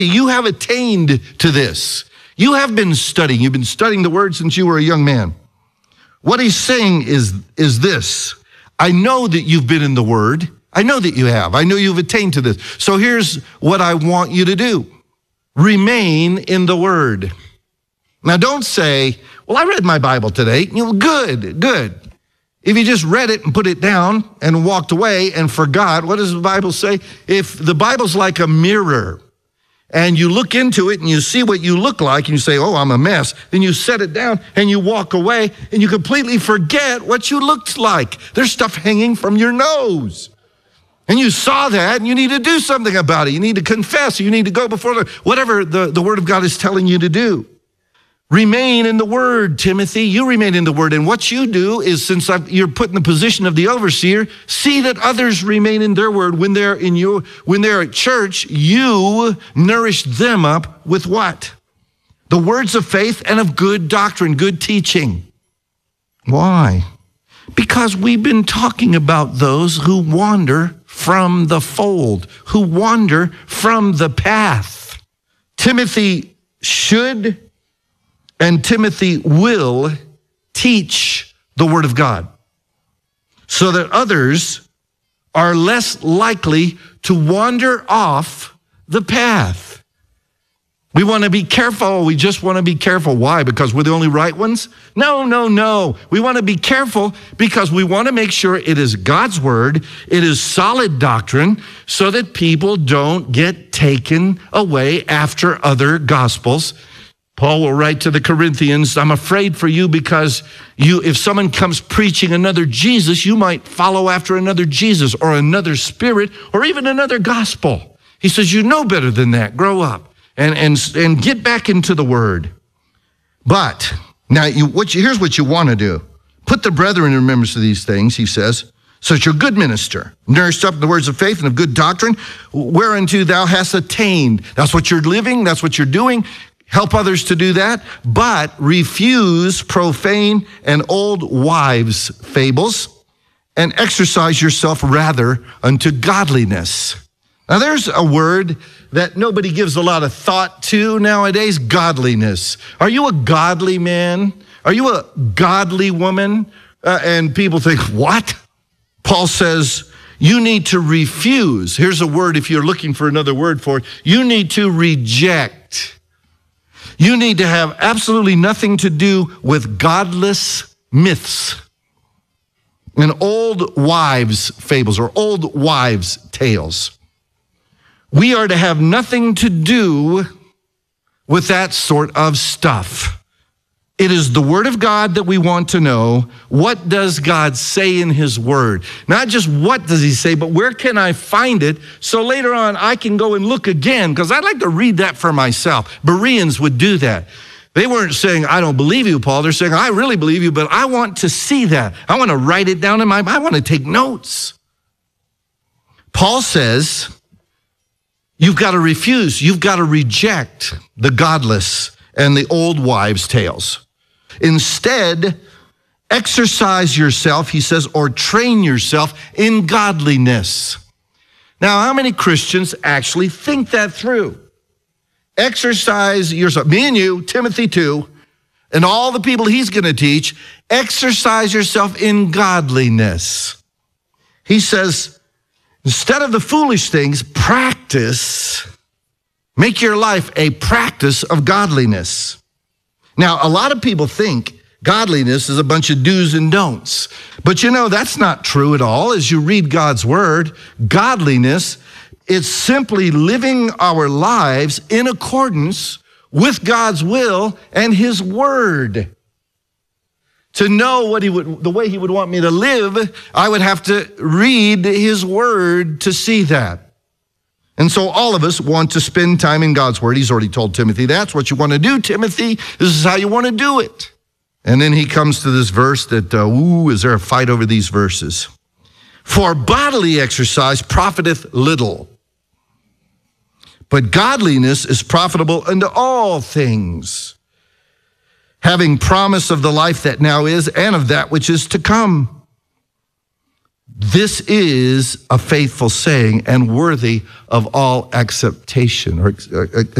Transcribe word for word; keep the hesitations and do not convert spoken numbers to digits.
You have attained to this. You have been studying. You've been studying the word since you were a young man. What he's saying is, is this. I know that you've been in the word. I know that you have. I know you've attained to this. So here's what I want you to do. Remain in the word. Now don't say, well, I read my Bible today. You know, good, good. If you just read it and put it down and walked away and forgot, what does the Bible say? If the Bible's like a mirror and you look into it and you see what you look like and you say, oh, I'm a mess, then you set it down and you walk away and you completely forget what you looked like. There's stuff hanging from your nose. And you saw that and you need to do something about it. You need to confess. You need to go before the, whatever the, the Word of God is telling you to do. Remain in the word, Timothy. You remain in the word. And what you do is, since I've, you're put in the position of the overseer, see that others remain in their word. When they're in you, when they're at church, you nourish them up with what? The words of faith and of good doctrine, good teaching. Why? Because we've been talking about those who wander from the fold, who wander from the path. Timothy should and Timothy will teach the word of God so that others are less likely to wander off the path. We want to be careful. We just want to be careful. Why? Because we're the only right ones? No, no, no. We want to be careful because we want to make sure it is God's word, it is solid doctrine, so that people don't get taken away after other gospels. Paul will write to the Corinthians, I'm afraid for you because you, if someone comes preaching another Jesus, you might follow after another Jesus or another spirit or even another gospel. He says, you know better than that. Grow up and, and, and get back into the word. But now you, what you, here's what you want to do. Put the brethren in remembrance of these things, he says, so that you're a good minister, nourished up in the words of faith and of good doctrine, whereunto thou hast attained. That's what you're living. That's what you're doing. Help others to do that, but refuse profane and old wives' fables and exercise yourself rather unto godliness. Now there's a word that nobody gives a lot of thought to nowadays, godliness. Are you a godly man? Are you a godly woman? Uh, and people think, what? Paul says, you need to refuse. Here's a word if you're looking for another word for it. You need to reject. You need to have absolutely nothing to do with godless myths and old wives' fables or old wives' tales. We are to have nothing to do with that sort of stuff. It is the word of God that we want to know. What does God say in his word? Not just what does he say, but where can I find it so later on I can go and look again, because I'd like to read that for myself. Bereans would do that. They weren't saying, I don't believe you, Paul. They're saying, I really believe you, but I want to see that. I want to write it down in my, I want to take notes. Paul says, you've got to refuse. You've got to reject the godless and the old wives' tales. Instead, exercise yourself, he says, or train yourself in godliness. Now, how many Christians actually think that through? Exercise yourself. Me and you, Timothy too, and all the people he's going to teach, exercise yourself in godliness. He says, instead of the foolish things, practice, make your life a practice of godliness. Now, a lot of people think godliness is a bunch of do's and don'ts. But you know, that's not true at all. As you read God's word, godliness is simply living our lives in accordance with God's will and his word. To know what he would, the way he would want me to live, I would have to read his word to see that. And so all of us want to spend time in God's word. He's already told Timothy, that's what you want to do, Timothy. This is how you want to do it. And then he comes to this verse that, uh, ooh, is there a fight over these verses? For bodily exercise profiteth little, but godliness is profitable unto all things, having promise of the life that now is and of that which is to come. This is a faithful saying and worthy of all acceptation or